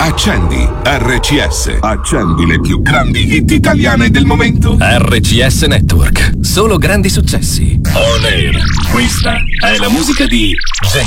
Accendi RCS. Accendi le più grandi hit italiane del momento. RCS Network. Solo grandi successi. On air. Questa è la musica di